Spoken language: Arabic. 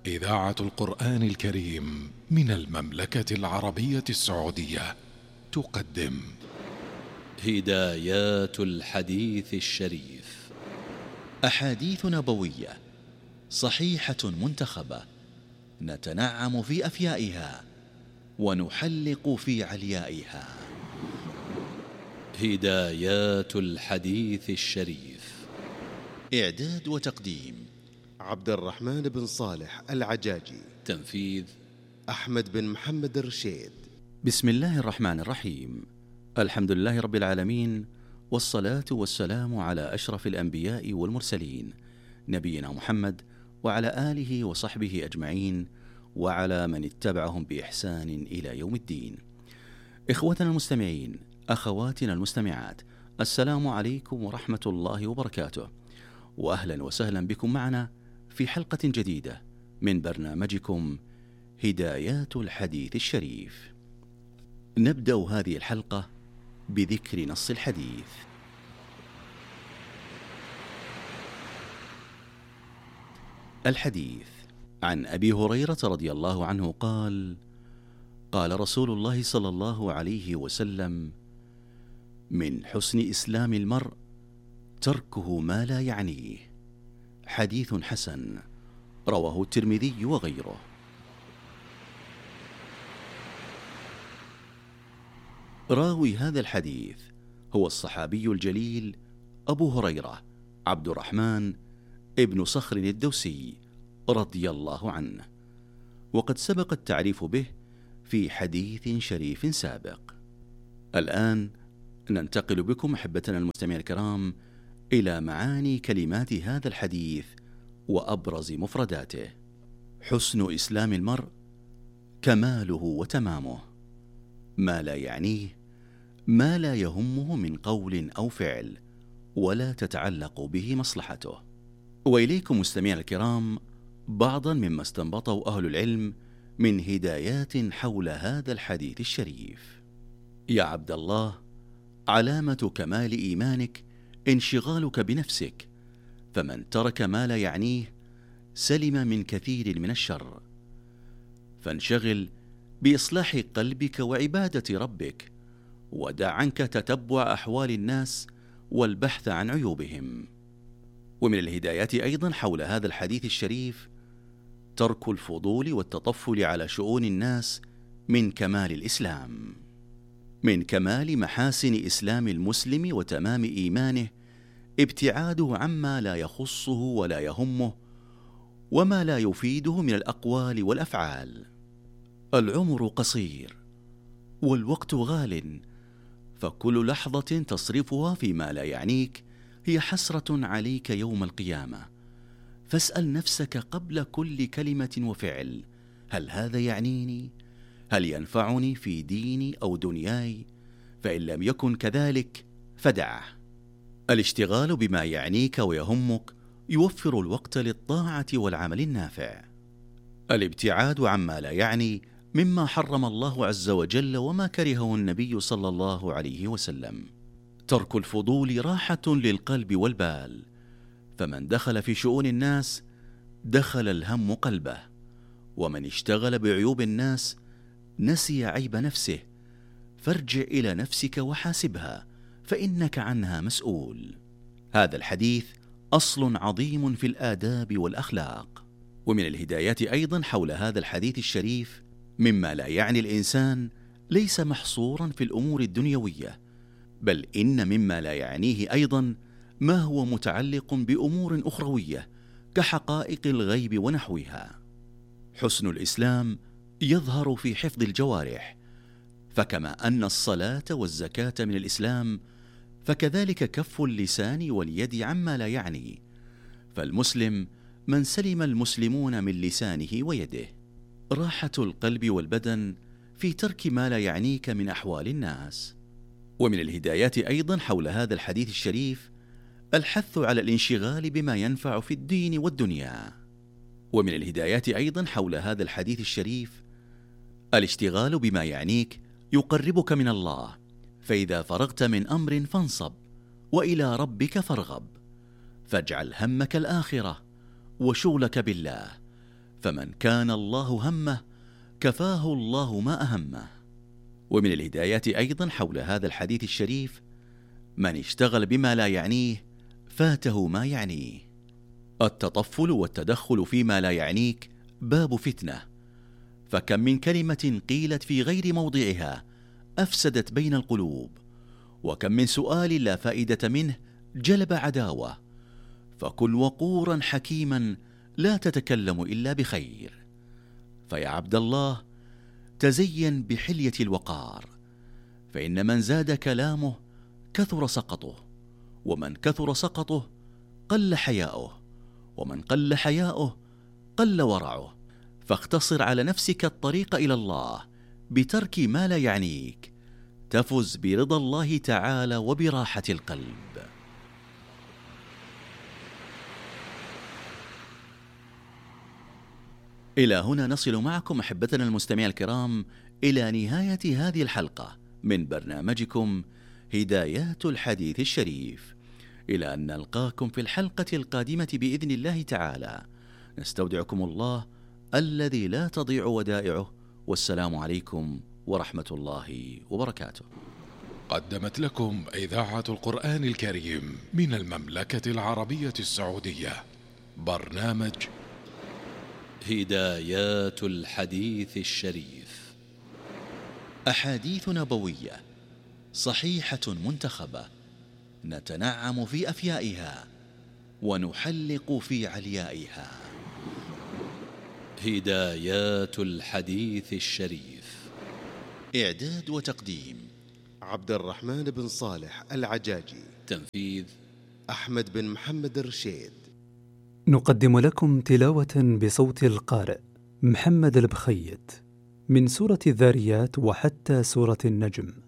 إذاعة القرآن الكريم من المملكة العربية السعودية تقدم هدايات الحديث الشريف، أحاديث نبوية صحيحة منتخبة نتنعم في أفيائها ونحلق في عليائها. هدايات الحديث الشريف، إعداد وتقديم عبد الرحمن بن صالح العجاجي، تنفيذ أحمد بن محمد الرشيد. بسم الله الرحمن الرحيم. الحمد لله رب العالمين، والصلاة والسلام على أشرف الأنبياء والمرسلين، نبينا محمد وعلى آله وصحبه أجمعين، وعلى من اتبعهم بإحسان إلى يوم الدين. إخوتنا المستمعين، أخواتنا المستمعات، السلام عليكم ورحمة الله وبركاته، وأهلا وسهلا بكم معنا في حلقة جديدة من برنامجكم هدايات الحديث الشريف. نبدأ هذه الحلقة بذكر نص الحديث. الحديث عن أبي هريرة رضي الله عنه قال: قال رسول الله صلى الله عليه وسلم: من حسن إسلام المرء تركه ما لا يعنيه. حديث حسن، رواه الترمذي وغيره. راوي هذا الحديث هو الصحابي الجليل أبو هريرة عبد الرحمن ابن صخر الدوسي رضي الله عنه، وقد سبق التعريف به في حديث شريف سابق. الآن ننتقل بكم أحبتنا المستمعين الكرام إلى معاني كلمات هذا الحديث وأبرز مفرداته. حسن إسلام المرء كماله وتمامه، ما لا يعنيه، ما لا يهمه من قول أو فعل ولا تتعلق به مصلحته. وإليكم مستمعين الكرام بعضا مما استنبطه أهل العلم من هدايات حول هذا الحديث الشريف. يا عبد الله، علامة كمال إيمانك انشغالك بنفسك، فمن ترك ما لا يعنيه سلم من كثير من الشر. فانشغل بإصلاح قلبك وعبادة ربك، ودع عنك تتبع أحوال الناس والبحث عن عيوبهم. ومن الهدايات أيضا حول هذا الحديث الشريف ترك الفضول والتطفل على شؤون الناس من كمال الإسلام. من كمال محاسن إسلام المسلم وتمام إيمانه ابتعاده عما لا يخصه ولا يهمه وما لا يفيده من الأقوال والأفعال. العمر قصير والوقت غال، فكل لحظة تصرفها فيما لا يعنيك هي حسرة عليك يوم القيامة. فاسأل نفسك قبل كل كلمة وفعل: هل هذا يعنيني؟ هل ينفعني في ديني أو دنياي؟ فإن لم يكن كذلك فدعه. الاشتغال بما يعنيك ويهمك يوفر الوقت للطاعة والعمل النافع. الابتعاد عما لا يعني مما حرم الله عز وجل وما كرهه النبي صلى الله عليه وسلم. ترك الفضول راحة للقلب والبال، فمن دخل في شؤون الناس دخل الهم قلبه، ومن اشتغل بعيوب الناس نسي عيب نفسه. فارجع إلى نفسك وحاسبها، فإنك عنها مسؤول. هذا الحديث أصل عظيم في الآداب والأخلاق. ومن الهدايات أيضا حول هذا الحديث الشريف مما لا يعني الإنسان ليس محصورا في الأمور الدنيوية، بل إن مما لا يعنيه أيضا ما هو متعلق بأمور أخروية كحقائق الغيب ونحوها. حسن الإسلام يظهر في حفظ الجوارح، فكما أن الصلاة والزكاة من الإسلام فكذلك كف اللسان واليد عما لا يعني. فالمسلم من سلم المسلمون من لسانه ويده. راحة القلب والبدن في ترك ما لا يعنيك من أحوال الناس. ومن الهدايات أيضا حول هذا الحديث الشريف الحث على الانشغال بما ينفع في الدين والدنيا. ومن الهدايات أيضا حول هذا الحديث الشريف الاشتغال بما يعنيك يقربك من الله، فإذا فرغت من أمر فانصب وإلى ربك فارغب، فاجعل همك الآخرة وشغلك بالله، فمن كان الله همه كفاه الله ما أهمه. ومن الهدايات أيضا حول هذا الحديث الشريف: من اشتغل بما لا يعنيه فاته ما يعنيه. التطفل والتدخل فيما لا يعنيك باب فتنة، فكم من كلمة قيلت في غير موضعها أفسدت بين القلوب، وكم من سؤال لا فائدة منه جلب عداوة. فكن وقورا حكيما لا تتكلم إلا بخير. فيا عبد الله، تزين بحلية الوقار، فإن من زاد كلامه كثر سقطه، ومن كثر سقطه قل حياؤه، ومن قل حياؤه قل ورعه. فاختصر على نفسك الطريق إلى الله بترك ما لا يعنيك، تفز برضا الله تعالى وبراحة القلب. إلى هنا نصل معكم أحبتنا المستمعين الكرام إلى نهاية هذه الحلقة من برنامجكم هدايات الحديث الشريف. إلى أن نلقاكم في الحلقة القادمة بإذن الله تعالى، نستودعكم الله الذي لا تضيع ودائعه، والسلام عليكم ورحمة الله وبركاته. قدمت لكم إذاعة القرآن الكريم من المملكة العربية السعودية برنامج هدايات الحديث الشريف، أحاديث نبوية صحيحة منتخبة، نتنعم في أفيائها ونحلق في عليائها. هدايات الحديث الشريف، إعداد وتقديم عبد الرحمن بن صالح العجاجي، تنفيذ أحمد بن محمد الرشيد. نقدم لكم تلاوة بصوت القارئ محمد البخيت من سورة الذاريات وحتى سورة النجم.